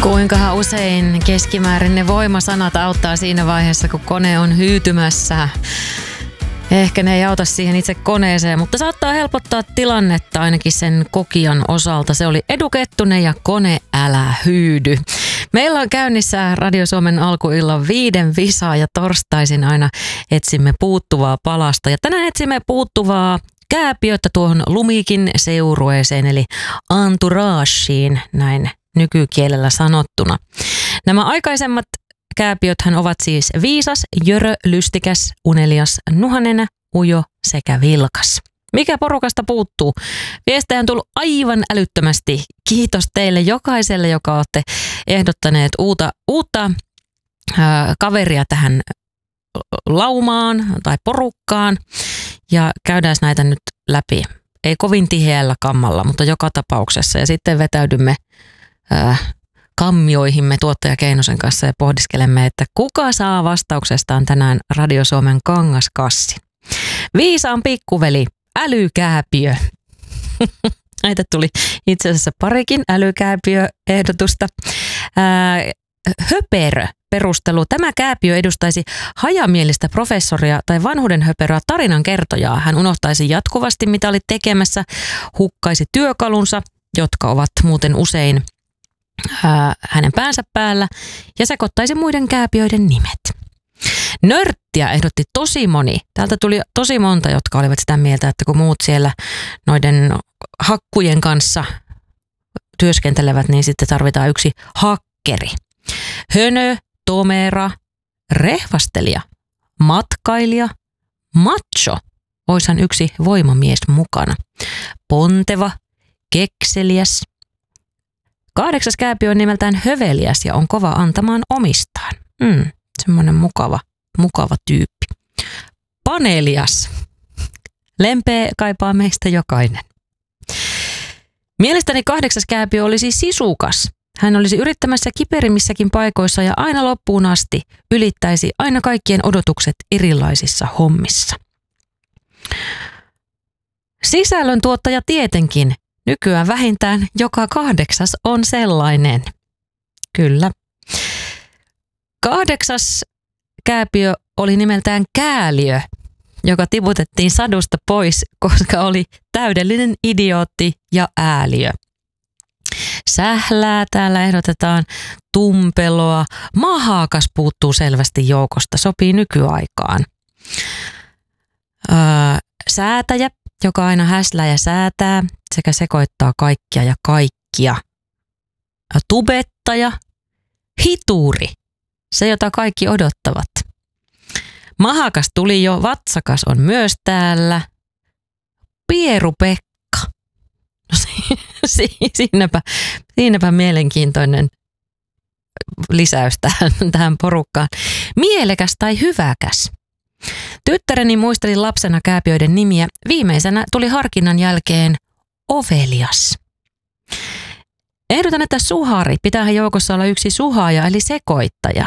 Kuinkahan usein keskimäärin ne voimasanat auttaa siinä vaiheessa, kun kone on hyytymässä? Ehkä ne ei auta siihen itse koneeseen, mutta saattaa helpottaa tilannetta ainakin sen kokijan osalta. Se oli Edu Kettunen ja Kone älä hyydy. Meillä on käynnissä Radio Suomen alkuillan 5 visaa ja torstaisin aina etsimme puuttuvaa palasta. Ja tänään etsimme puuttuvaa kääpiötä tuohon Lumikin seurueeseen eli entourageen, näin nykykielellä sanottuna. Nämä aikaisemmat kääpiöthän ovat siis viisas, jörö, lystikäs, unelias, nuhanenä, ujo sekä vilkas. Mikä porukasta puuttuu? Viestejä on tullut aivan älyttömästi. Kiitos teille jokaiselle, joka olette ehdottaneet uutta kaveria tähän laumaan tai porukkaan. Ja käydään näitä nyt läpi. Ei kovin tiheällä kammalla, mutta joka tapauksessa. Ja sitten vetäydymme kammioihimme tuottaja Keinosen kanssa ja pohdiskelemme, että kuka saa vastauksestaan tänään Radio Suomen kangaskassin. Viisaan pikkuveli, älykääpiö. Näitä tuli itse asiassa parikin älykääpiöehdotusta. Höperö perustelu. Tämä kääpiö edustaisi hajamielistä professoria tai vanhuuden höperöä tarinan kertojaa. Hän unohtaisi jatkuvasti, mitä oli tekemässä, hukkaisi työkalunsa, jotka ovat muuten usein hänen päänsä päällä, ja sekoittaisi muiden kääpiöiden nimet. Nörttiä ehdotti tosi moni. Täältä tuli tosi monta, jotka olivat sitä mieltä, että kun muut siellä noiden hakkujen kanssa työskentelevät, niin sitten tarvitaan yksi hakkeri. Hönö, tomera, rehvastelija, matkailija, macho, oishan yksi voimamies mukana. Ponteva, kekseliäs. 8. kääpiö on nimeltään höveliäs ja on kova antamaan omistaan. Semmoinen mukava tyyppi. Panelias. Lempeä kaipaa meistä jokainen. Mielestäni 8. kääpiö olisi sisukas. Hän olisi yrittämässä kiperimmissäkin paikoissa ja aina loppuun asti ylittäisi aina kaikkien odotukset erilaisissa hommissa. Sisällön tuottaja tietenkin. Nykyään vähintään joka 8 on sellainen. Kyllä. 8. kääpiö oli nimeltään kääliö, joka tiputettiin sadusta pois, koska oli täydellinen idiootti ja ääliö. Sählää täällä ehdotetaan, tumpeloa, mahakas puuttuu selvästi joukosta, sopii nykyaikaan. Säätäjä, joka aina häslää ja säätää sekä sekoittaa kaikkia ja kaikkia. Tubettaja, hituri, se jota kaikki odottavat. Mahakas tuli jo, vatsakas on myös täällä. Pieru-Pekka. No, siinäpä mielenkiintoinen lisäys tähän porukkaan. Mielekäs tai hyväkäs. Tyttäreni muisteli lapsena kääpiöiden nimiä. Viimeisenä tuli harkinnan jälkeen ovelias. Ehdotan, että suhari. Pitäähän joukossa olla yksi suhaaja eli sekoittaja.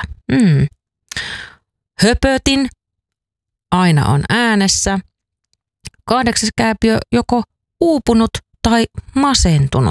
Höpötin. Aina on äänessä. 8. kääpiö joko uupunut tai masentunut.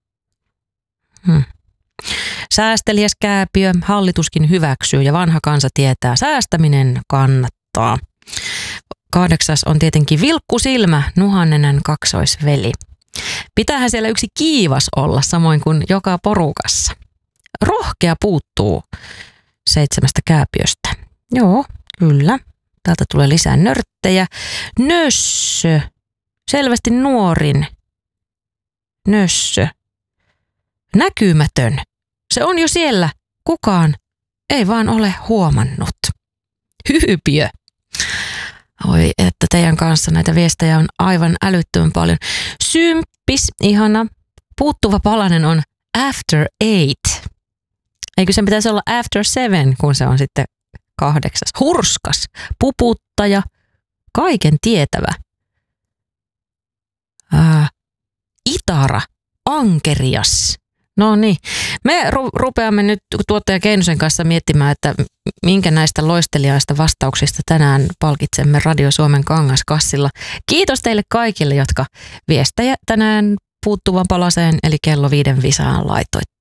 Säästeliäs kääpiö. Hallituskin hyväksyy ja vanha kansa tietää. Säästäminen kannattaa. 8. on tietenkin vilkkusilmä, nuhannenän kaksoisveli. Pitäähän siellä yksi kiivas olla, samoin kuin joka porukassa. Rohkea puuttuu 7. kääpiöstä. Joo, kyllä. Täältä tulee lisää nörttejä. Nössö. Selvästi nuorin. Nössö. Näkymätön. Se on jo siellä. Kukaan ei vaan ole huomannut. Hyypiö. Oi, että teidän kanssa näitä viestejä on aivan älyttömän paljon. Symppis, ihana. Puuttuva palanen on after 8. Eikö sen pitäisi olla after 7, kun se on sitten 8. Hurskas, puputtaja, kaiken tietävä. Itara, ankerias. No niin, me rupeamme nyt tuottaja Keinosen kanssa miettimään, että minkä näistä loistelijaista vastauksista tänään palkitsemme Radio Suomen kangaskassilla. Kiitos teille kaikille, jotka viestejä tänään puuttuvan palaseen eli kello 5 visaan laitoitte.